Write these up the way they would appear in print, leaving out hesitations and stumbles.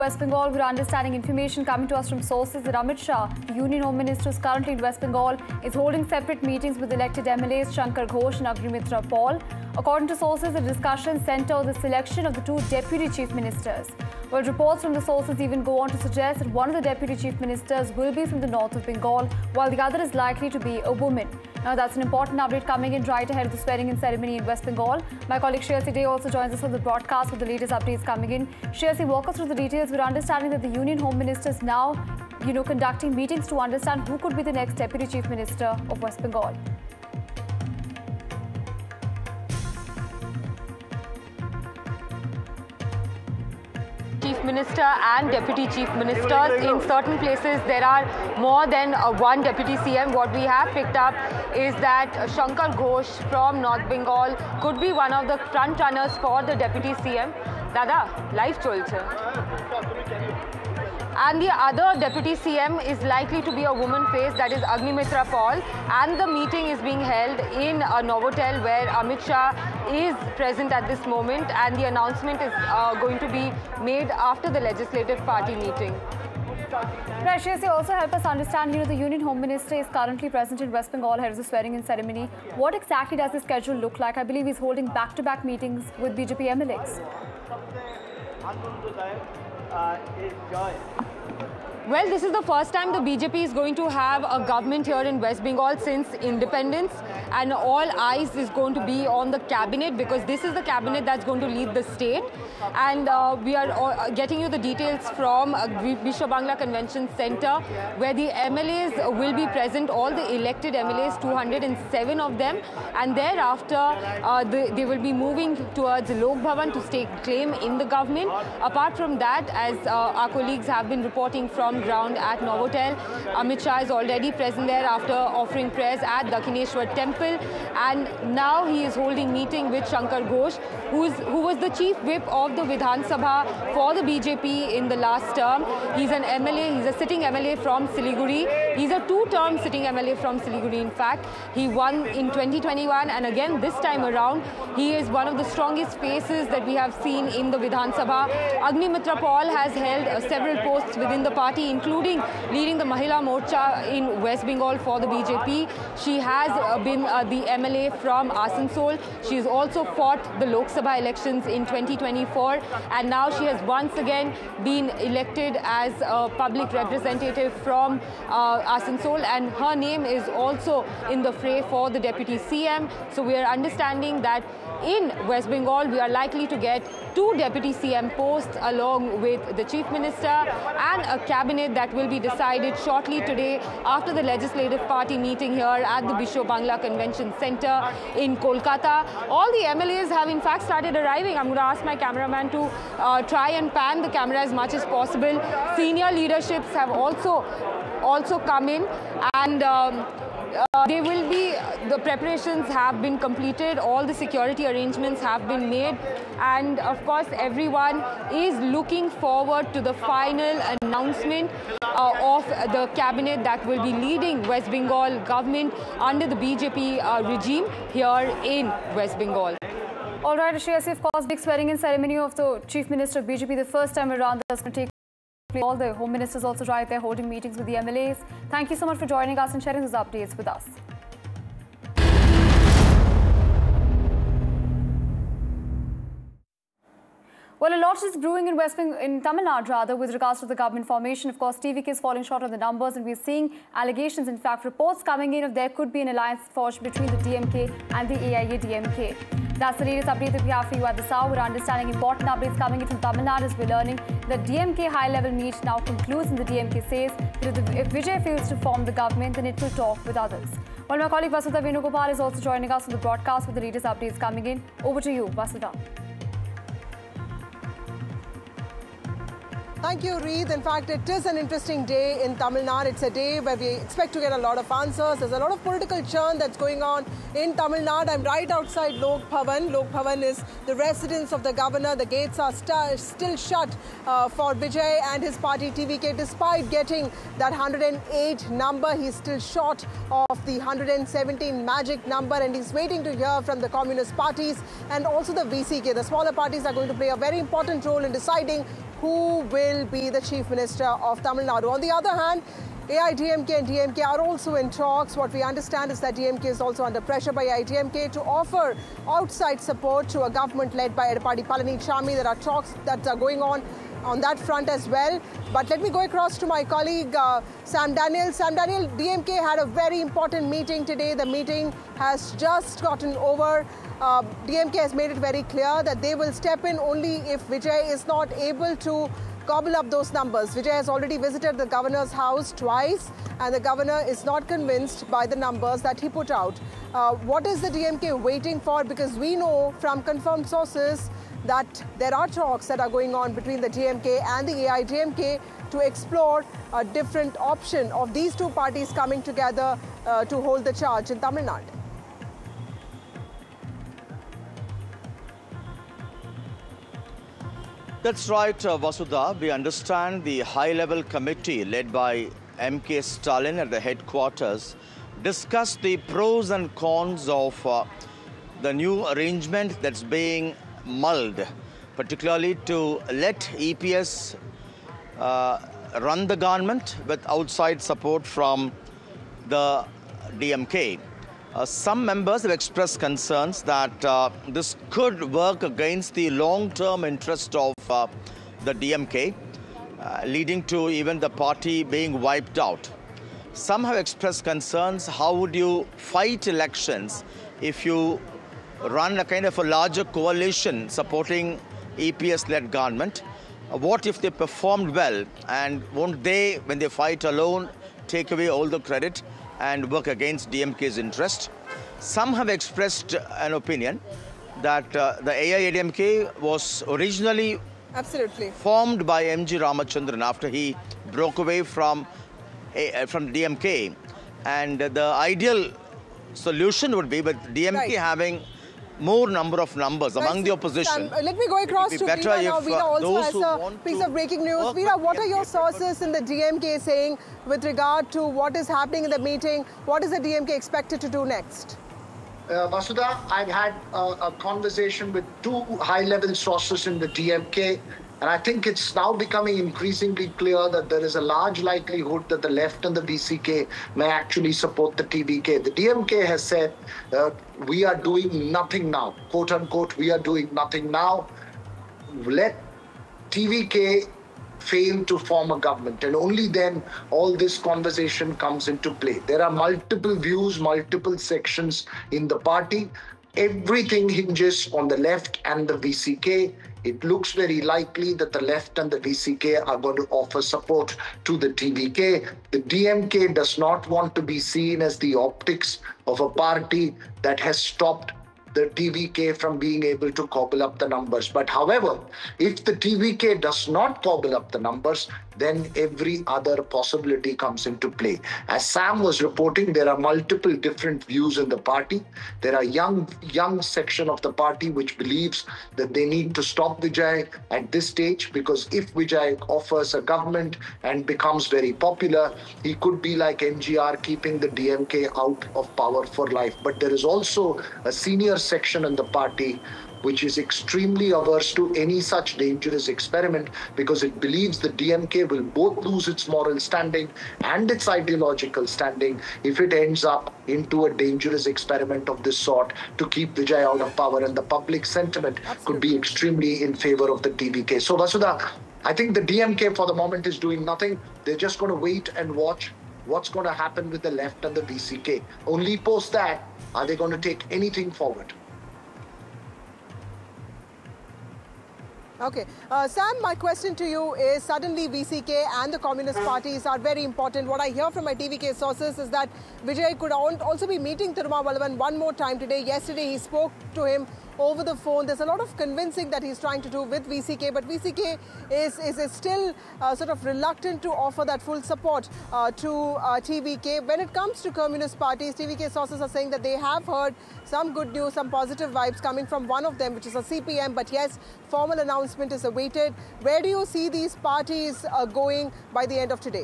West Bengal, we're understanding information coming to us from sources that Amit Shah, the Union Home Minister, is currently in West Bengal, is holding separate meetings with elected MLAs Shankar Ghosh and Agnimitra Paul. According to sources, the discussions centre on the selection of the two Deputy Chief Ministers. Well, reports from the sources even go on to suggest that one of the Deputy Chief Ministers will be from the north of Bengal, while the other is likely to be a woman. Now, that's an important update coming in right ahead of the swearing-in ceremony in West Bengal. My colleague Shreyasi Day also joins us on the broadcast with the latest updates coming in. Shreyasi, walk us through the details. We're understanding that the Union Home Minister is now, conducting meetings to understand who could be the next Deputy Chief Minister of West Bengal. Chief Minister and Deputy Chief Ministers. In certain places, there are more than one Deputy CM. What we have picked up is that Shankar Ghosh from North Bengal could be one of the front runners for the Deputy CM. Dada, live cholche. And the other Deputy CM is likely to be a woman face, that is Agnimitra Paul. And the meeting is being held in Novotel, where Amit Shah is present at this moment. And the announcement is going to be made after the Legislative Party meeting. Shreyasi, also help us understand, the Union Home Minister is currently present in West Bengal ahead of the swearing-in ceremony. What exactly does the schedule look like? I believe he's holding back-to-back meetings with BJP MLAs. Well, this is the first time the BJP is going to have a government here in West Bengal since independence, and all eyes is going to be on the cabinet, because this is the cabinet that's going to lead the state. And we are getting you the details from Vishwa Bangla Convention Center, where the MLAs will be present, all the elected MLAs, 207 of them, and thereafter they will be moving towards Lok Bhavan to stake claim in the government. Apart from that, as our colleagues have been reporting from ground at Novotel, Amit Shah is already present there after offering prayers at Dakshineshwar Temple, and now he is holding meeting with Shankar Ghosh, who was the chief whip of the Vidhan Sabha for the BJP in the last term. He's an MLA, he's a sitting MLA from Siliguri. He's a two-term sitting MLA from Siliguri, in fact. He won in 2021, and again this time around, he is one of the strongest faces that we have seen in the Vidhan Sabha. Agnimitra Paul has held several posts within the party, including leading the Mahila Morcha in West Bengal for the BJP. She has been the MLA from Asansol. She has also fought the Lok Sabha elections in 2024, and now she has once again been elected as a public representative from Asansol, and her name is also in the fray for the Deputy CM. So we are understanding that in West Bengal, we are likely to get two Deputy CM posts along with the Chief Minister and a cabinet that will be decided shortly today after the Legislative Party meeting here at the Vishwa Bangla Convention Center in Kolkata. All the MLAs have in fact started arriving. I'm going to ask my cameraman to try and pan the camera as much as possible. Senior leaderships have also come in, and the preparations have been completed, all the security arrangements have been made, and of course everyone is looking forward to the final announcement of the cabinet that will be leading West Bengal government under the BJP regime here in West Bengal. All right, Shreyasi, of course, big swearing-in ceremony of the Chief Minister of BJP the first time around. That's going to take place. All the Home Ministers also right there holding meetings with the MLAs. Thank you so much for joining us and sharing these updates with us. Well, a lot is brewing in Tamil Nadu, with regards to the government formation. Of course, TVK is falling short on the numbers, and we're seeing allegations, in fact, reports coming in if there could be an alliance forged between the DMK and the AIA-DMK. That's the latest update that we have for you at this hour. We're understanding important updates coming in from Tamil Nadu as we're learning that DMK high-level meet now concludes, and the DMK says that if Vijay fails to form the government, then it will talk with others. Well, my colleague Vasudha Venugopal is also joining us on the broadcast with the latest updates coming in. Over to you, Vasudha. Thank you, Reed. In fact, it is an interesting day in Tamil Nadu. It's a day where we expect to get a lot of answers. There's a lot of political churn that's going on in Tamil Nadu. I'm right outside Lok Bhavan. Lok Bhavan is the residence of the governor. The gates are still shut for Vijay and his party TVK. Despite getting that 108 number, he's still short of the 117 magic number, and he's waiting to hear from the communist parties and also the VCK. The smaller parties are going to play a very important role in deciding who will be the Chief Minister of Tamil Nadu. On the other hand, AIDMK and DMK are also in talks. What we understand is that DMK is also under pressure by AIDMK to offer outside support to a government led by Edappadi Palanichami. There are talks that are going on that front as well. But let me go across to my colleague Sam Daniel. Sam Daniel, DMK had a very important meeting today. The meeting has just gotten over. DMK has made it very clear that they will step in only if Vijay is not able to gobble up those numbers. Vijay has already visited the governor's house twice, and the governor is not convinced by the numbers that he put out. What is the DMK waiting for? Because we know from confirmed sources that there are talks that are going on between the DMK and the AIDMK to explore a different option of these two parties coming together to hold the charge in Tamil Nadu. That's right, Vasudha. We understand the high-level committee led by M.K. Stalin at the headquarters discussed the pros and cons of the new arrangement that's being mulled, particularly to let EPS run the government with outside support from the DMK. Some members have expressed concerns that this could work against the long-term interest of the DMK, leading to even the party being wiped out. Some have expressed concerns, how would you fight elections if you run a kind of a larger coalition supporting EPS-led government? What if they performed well, and won't they, when they fight alone, take away all the credit and work against DMK's interest? Some have expressed an opinion that the AIADMK was originally formed by M.G. Ramachandran after he broke away from DMK, and the ideal solution would be with DMK having more number of numbers among the opposition. Let me go across to Veera now. Veera also has a piece of breaking news. Veera, what are your sources in the DMK saying with regard to what is happening in the meeting? What is the DMK expected to do next? Vasudha, I've had a conversation with two high-level sources in the DMK, and I think it's now becoming increasingly clear that there is a large likelihood that the left and the VCK may actually support the TVK. The DMK has said, we are doing nothing now, quote unquote, we are doing nothing now. Let TVK fail to form a government, and only then all this conversation comes into play. There are multiple views, multiple sections in the party. Everything hinges on the left and the VCK. It looks very likely that the left and the VCK are going to offer support to the TVK. The DMK does not want to be seen as the optics of a party that has stopped the TVK from being able to cobble up the numbers. But however, if the TVK does not cobble up the numbers, then every other possibility comes into play. As Sam was reporting, there are multiple different views in the party. There are young section of the party which believes that they need to stop Vijay at this stage, because if Vijay offers a government and becomes very popular, he could be like MGR, keeping the DMK out of power for life. But there is also a senior section in the party which is extremely averse to any such dangerous experiment, because it believes the DMK will both lose its moral standing and its ideological standing if it ends up into a dangerous experiment of this sort to keep Vijay out of power, and the public sentiment could be extremely in favor of the TVK. So Vasudha, I think the DMK for the moment is doing nothing. They're just going to wait and watch what's going to happen with the left and the VCK. Only post that are they going to take anything forward. Okay. Sam, my question to you is, suddenly VCK and the Communist parties are very important. What I hear from my TVK sources is that Vijay could also be meeting Thirumavalvan one more time today. Yesterday, he spoke to him over the phone. There's a lot of convincing that he's trying to do with VCK, but VCK is still sort of reluctant to offer that full support to TVK. When it comes to Communist parties, TVK sources are saying that they have heard some good news, some positive vibes coming from one of them, which is a CPM, but yes, formal announcement is awaited. Where do you see these parties going by the end of today?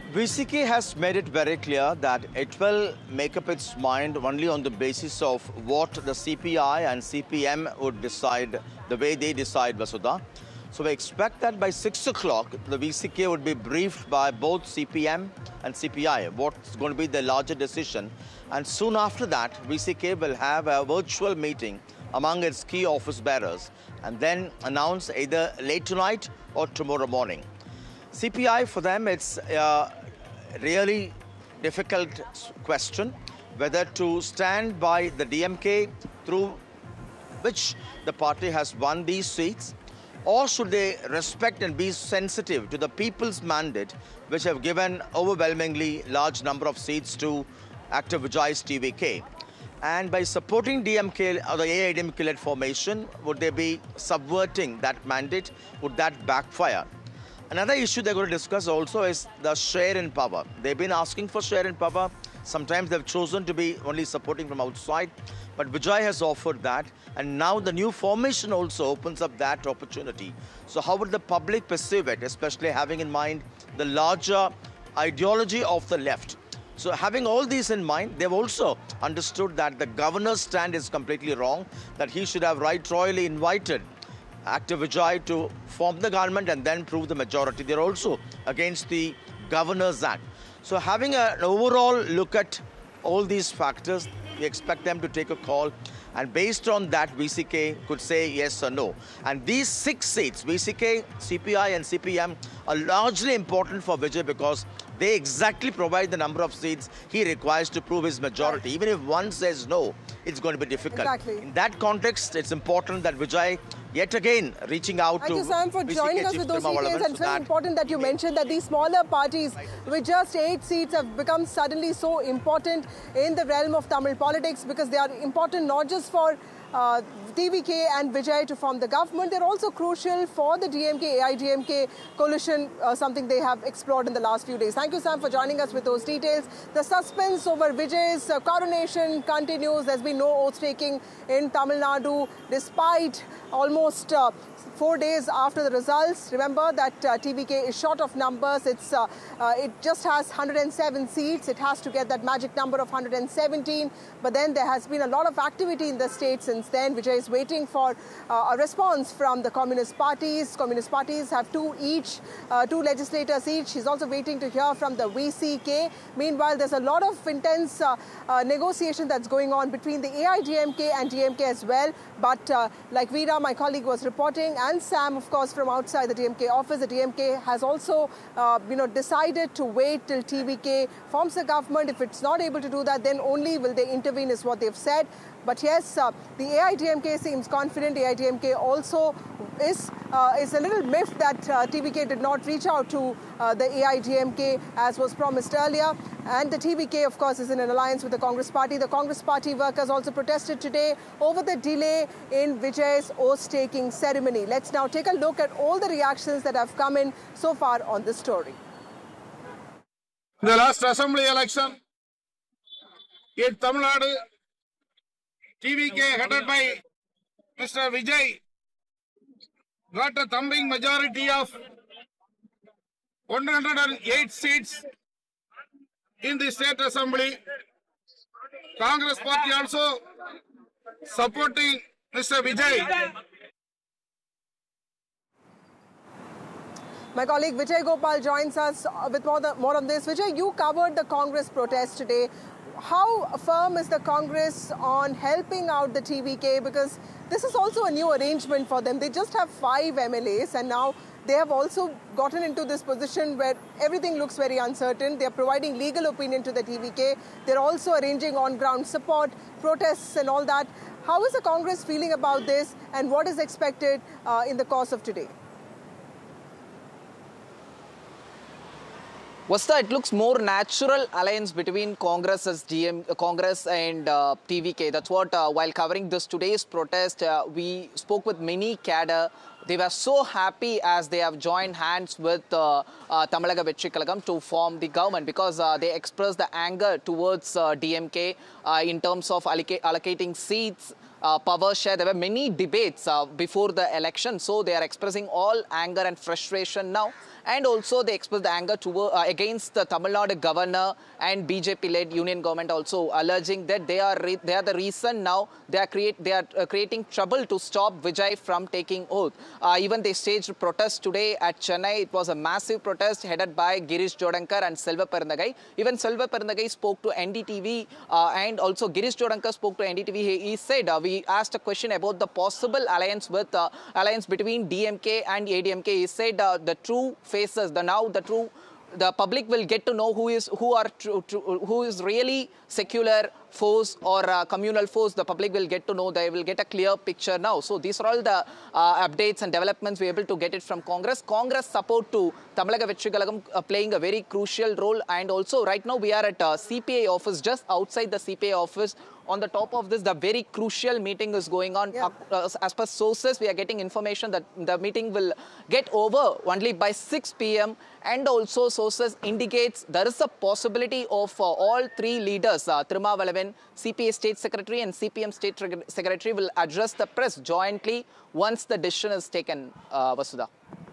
VCK has made it very clear that it will make up its mind only on the basis of what the CPI and CPM would decide, the way they decide, Vasudha. So we expect that by 6 o'clock, the VCK would be briefed by both CPM and CPI, what's going to be the larger decision. And soon after that, VCK will have a virtual meeting among its key office bearers and then announce either late tonight or tomorrow morning. CPI, for them, it's a really difficult question whether to stand by the DMK through which the party has won these seats, or should they respect and be sensitive to the people's mandate, which have given overwhelmingly large number of seats to Actor Vijay's TVK. And by supporting DMK or the AIDMK-led formation, would they be subverting that mandate? Would that backfire? Another issue they're going to discuss also is the share in power. They've been asking for share in power. Sometimes they've chosen to be only supporting from outside, but Vijay has offered that. And now the new formation also opens up that opportunity. So how would the public perceive it, especially having in mind the larger ideology of the left? So having all these in mind, they've also understood that the governor's stand is completely wrong, that he should have royally invited Actor Vijay to form the government and then prove the majority. They're also against the Governor's Act. So having an overall look at all these factors, we expect them to take a call. And based on that, VCK could say yes or no. And these 6 seats, VCK, CPI and CPM, are largely important for Vijay because they exactly provide the number of seats he requires to prove his majority. Even if one says no, it's going to be difficult. Exactly. In that context, it's important that Vijay, yet again, reaching out to Thank you, Sam, for VCK joining us Chief with those Tirumala details. And it's very important that you mentioned that these smaller parties with just 8 seats have become suddenly so important in the realm of Tamil politics because they are important not just for TVK and Vijay to form the government. They're also crucial for the DMK, AIDMK coalition, something they have explored in the last few days. Thank you, Sam, for joining us with those details. The suspense over Vijay's coronation continues. There's been no oath-taking in Tamil Nadu despite almost 4 days after the results. Remember that TVK is short of numbers. It just has 107 seats. It has to get that magic number of 117. But then there has been a lot of activity in the state since then. Vijay is waiting for a response from the communist parties. Communist parties have 2 legislators each. He's also waiting to hear from the VCK. Meanwhile, there's a lot of intense negotiation that's going on between the AIDMK and DMK as well. But like Veera, my colleague, was reporting, and Sam, of course, from outside the DMK office, the DMK has also, decided to wait till TVK forms the government. If it's not able to do that, then only will they intervene, is what they've said. But yes, the AIDMK seems confident. AIDMK also is a little miffed that TVK did not reach out to the AIDMK as was promised earlier. And the TVK, of course, is in an alliance with the Congress Party. The Congress Party workers also protested today over the delay in Vijay's oath-taking ceremony. Let's now take a look at all the reactions that have come in so far on this story. The last assembly election in Tamil Nadu, TVK headed by Mr. Vijay got a thumping majority of 108 seats in the state assembly. Congress Party also supporting Mr. Vijay. My colleague Vijay Gopal joins us with more on this. Vijay, you covered the Congress protest today. How firm is the Congress on helping out the TVK? Because this is also a new arrangement for them. They just have 5 MLAs and now they have also gotten into this position where everything looks very uncertain. They're providing legal opinion to the TVK. They're also arranging on-ground support, protests and all that. How is the Congress feeling about this and what is expected in the course of today? Vasudha, it looks more natural alliance between Congress and TVK. That's what, while covering this today's protest, we spoke with many cadre. They were so happy as they have joined hands with Tamalaga Vetri Kalagam to form the government because they expressed the anger towards DMK in terms of allocating seats, power share. There were many debates before the election, so they are expressing all anger and frustration now. and also they expressed anger against the Tamil Nadu governor and BJP-led union government, also alleging that they are the reason now they are creating trouble to stop Vijay from taking oath. Even they staged protest today at Chennai. It was a massive protest headed by Girish Jodankar and Selva Perunagai. Even Selva Perunagai spoke to NDTV and also Girish Jodankar spoke to NDTV. He said, we asked a question about the possible alliance between DMK and ADMK. He said the true faces, the public will get to know who is really secular foes or communal foes. The public will get to know. They will get a clear picture now. So these are all the updates and developments we're able to get it from Congress. Congress support to Tamalaga Vetrikalagam playing a very crucial role. And also right now we are at CPI office, just outside the CPI office. On the top of this, the very crucial meeting is going on. Yeah. As per sources, we are getting information that the meeting will get over only by 6 p.m. And also sources indicates there is a possibility of all three leaders, Thirumavalavan, CPA State Secretary and CPM State Secretary will address the press jointly once the decision is taken, Vasudha.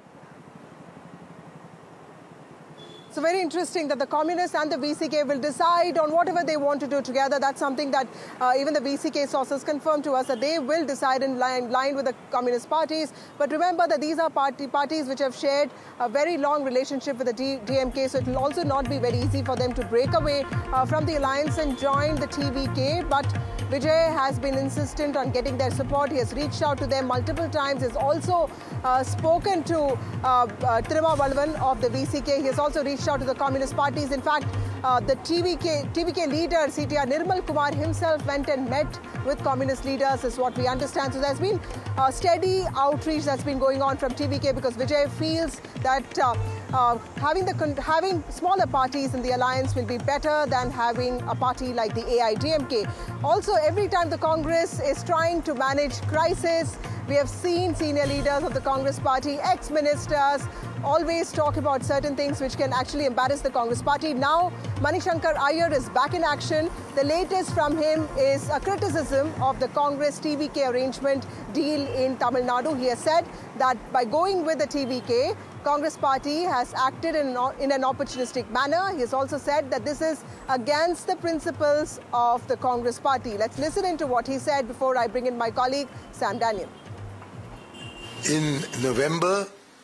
So very interesting that the Communists and the VCK will decide on whatever they want to do together. That's something that even the VCK sources confirmed to us, that they will decide in line with the Communist parties. But remember that these are parties which have shared a very long relationship with the DMK, so it will also not be very easy for them to break away from the alliance and join the TVK. But Vijay has been insistent on getting their support. He has reached out to them multiple times. He has also spoken to Thirumavalavan of the VCK. He has also reached out to the Communist parties. In fact, the TVK leader, CTR Nirmal Kumar himself went and met with Communist leaders, is what we understand. So there's been a steady outreach that's been going on from TVK, because Vijay feels that having smaller parties in the alliance will be better than having a party like the AIDMK. Also, every time the Congress is trying to manage crisis, we have seen senior leaders of the Congress party, ex-ministers, always talk about certain things which can actually embarrass the Congress party. Now, Manishankar Iyer is back in action. The latest from him is a criticism of the Congress-TVK arrangement deal in Tamil Nadu. He has said that by going with the TVK, Congress party has acted in an opportunistic manner. He has also said that this is against the principles of the Congress party. Let's listen into what he said before I bring in my colleague, Sam Daniel. In November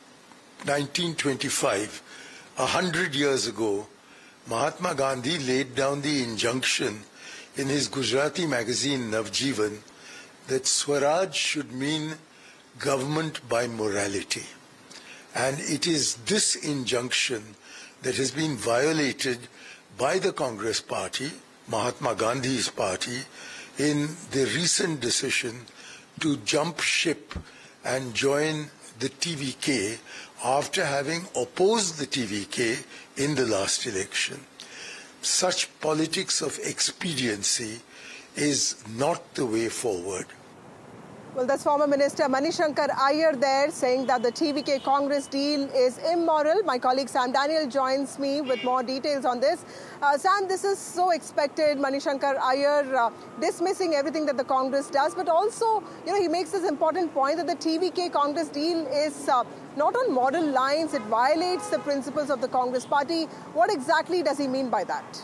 1925, 100 years ago, Mahatma Gandhi laid down the injunction in his Gujarati magazine Navjivan that Swaraj should mean government by morality. And it is this injunction that has been violated by the Congress party, Mahatma Gandhi's party, in the recent decision to jump ship and join the TVK after having opposed the TVK in the last election. Such politics of expediency is not the way forward. Well, that's former Minister Manishankar Iyer there saying that the TVK Congress deal is immoral. My colleague Sam Daniel joins me with more details on this. Sam, this is so expected. Manishankar Iyer dismissing everything that the Congress does, but also, he makes this important point that the TVK Congress deal is not on moral lines. It violates the principles of the Congress party. What exactly does he mean by that?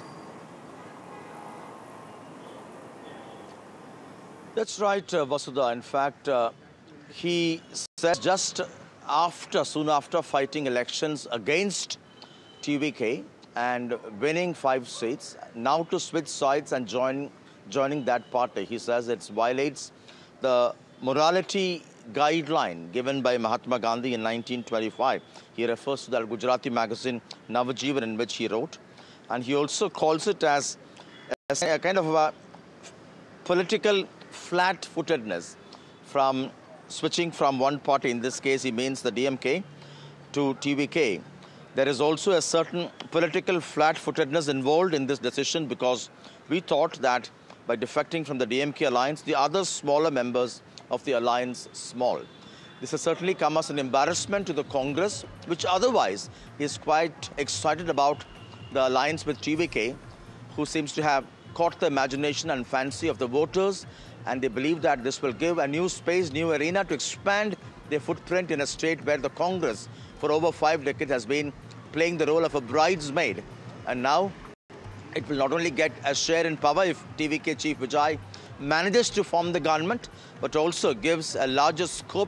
That's right, Vasudha. In fact, he said just soon after fighting elections against TVK and winning 5 seats, now to switch sides and joining that party. He says it violates the morality guideline given by Mahatma Gandhi in 1925. He refers to the Gujarati magazine Navjivan, in which he wrote. And he also calls it as a kind of a political flat-footedness from switching from one party, in this case he means the DMK, to TVK. There is also a certain political flat-footedness involved in this decision, because we thought that by defecting from the DMK alliance, the other smaller members of the alliance small. This has certainly come as an embarrassment to the Congress, which otherwise is quite excited about the alliance with TVK, who seems to have caught the imagination and fancy of the voters, and they believe that this will give a new space, new arena to expand their footprint in a state where the Congress for over 5 decades has been playing the role of a bridesmaid. And now it will not only get a share in power if TVK Chief Vijay manages to form the government, but also gives a larger scope